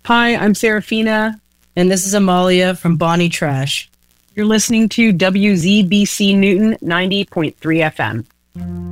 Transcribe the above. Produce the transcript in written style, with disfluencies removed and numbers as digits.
Hi, I'm Serafina. And this is Amalia from Bonnie Trash. You're listening to WZBC Newton 90.3 FM.